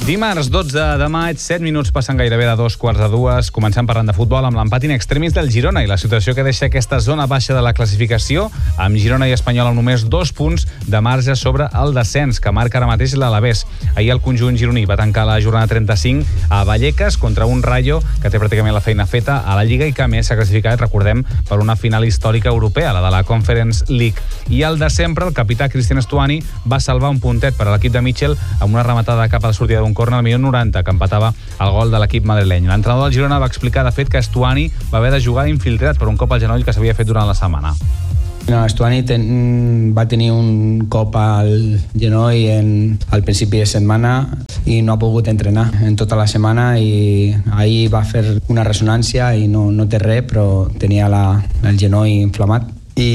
Dimarts 12 de maig, 7 minuts passen gairebé de 2:15. Comencem parlant de futbol amb l'empat in extremis del Girona i la situació que deixa aquesta zona baixa de la classificació, amb Girona i Espanyol amb només 2 punts de marge sobre el descens, que marca ara mateix l'Alavés. Ahir el conjunt gironí va tancar la jornada 35 a Vallecas contra un Rayo que té pràcticament la feina feta a la Lliga i que a més s'ha classificat, recordem, per una final històrica europea, la de la Conference League. I el de sempre, el capità Cristian Stuani va salvar un puntet per a l'equip de Mitchell amb una rematada cap a la sortida d'un córner al minut 90, que empatava el gol de l'equip madrileny. L'entrenador del Girona va explicar, de fet, que Stuani va haver de jugar infiltrat per un cop al genoll que s'havia fet durant la setmana. No, Stuani va tenir un cop al genoll al principi de setmana i no ha pogut entrenar en tota la setmana, i ahir va fer una ressonància i no té res, però tenia el genoll inflamat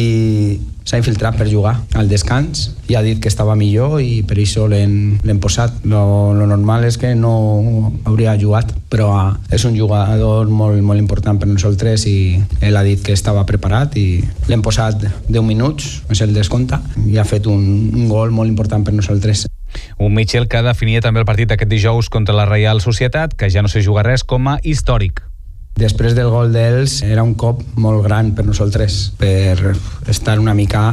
i s'ha infiltrat per jugar al descans i ha dit que estava millor i per això l'hem posat. Lo normal és que no hauria jugat, però és un jugador molt, molt important per nosaltres i ell ha dit que estava preparat i l'hem posat 10 minuts, és el descompte, i ha fet un gol molt important per nosaltres. Un Mitchell que definia també el partit d'aquest dijous contra la Reial Societat, que ja no sé jugar res, com a històric. Després del gol d'ells era un cop molt gran per nosaltres, per estar una mica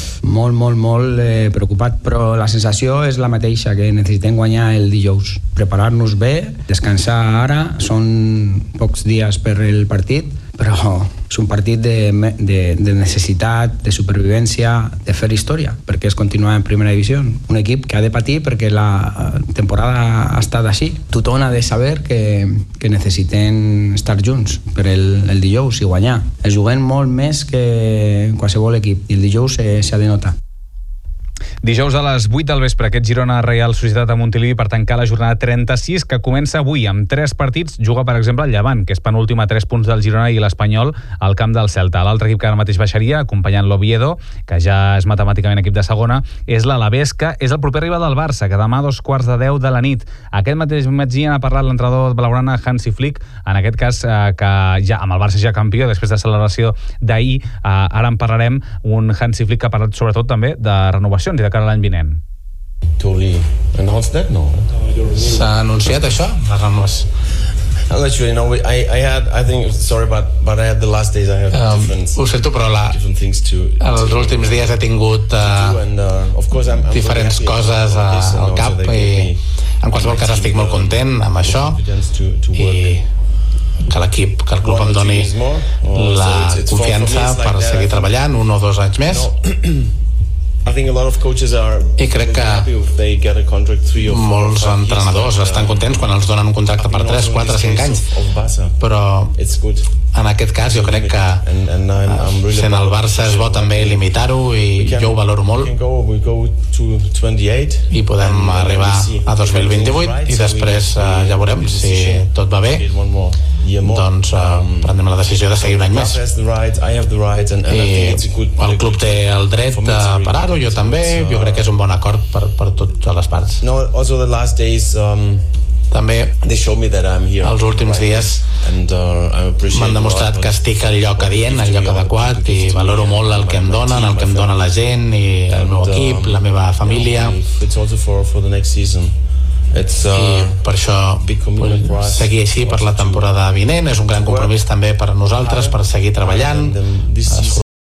molt preocupat, però la sensació és la mateixa, que necessitem guanyar el dijous, preparar-nos bé, descansar ara, són pocs dies per el partit, però és un partit de necessitat, de supervivència, de fer història, perquè es continua en primera divisió. Un equip que ha de patir perquè la temporada ha estat així. Tothom ha de saber que necessiten estar junts per el dijous i guanyar. Es juguen molt més que qualsevol equip i el dijous s'ha de notar. Dijous a les 8 del vespre, aquest Girona Reial Societat a Montilivi per tancar la jornada 36, que comença avui amb 3 partits. Juga, per exemple, el Llevant, que és penúltim a 3 punts del Girona, i l'Espanyol al camp del Celta. L'altre equip que ara mateix baixaria, acompanyant l'Oviedo, que ja és matemàticament equip de segona, és l'Alavés, que és el proper rival del Barça, que demà a 2:15 de la nit. Aquest mateix migdia n'ha parlat l'entrenador blaugrana Hansi Flick, en aquest cas que ja amb el Barça ja campió després de la celebració d'ahir. Ara en parlarem. Un Hansi Flick que ha parlat sobretot també de renovacions i de cara a l'any vinent. S'ha anunciat això? Les renovacions? I'll let you know. I think, sorry, but I had the last days. I have ho sento, però els últims dies he tingut diferents coses al cap i en qualsevol cas estic molt content amb això i que l'equip, que el club em doni la confiança per seguir treballant 1 o 2 anys més. I crec que molts entrenadors estan contents quan els donen un contracte per 3, 4, 5 anys, però en aquest cas jo crec que sent el Barça és bo també limitar-ho i jo ho valoro molt i podem arribar a 2028 i després ja veurem si tot va bé, doncs prendrem la decisió de seguir un any més i el club té el dret de parar-ho, jo també, jo crec que és un bon acord per totes les parts. També els últims dies m'han demostrat que estic al lloc adient, al lloc adequat, i valoro molt el que em donen, el que em dona la gent i el meu equip, la meva família, i per això vull seguir així per la temporada vinent. És un gran compromís també per a nosaltres, per seguir treballant,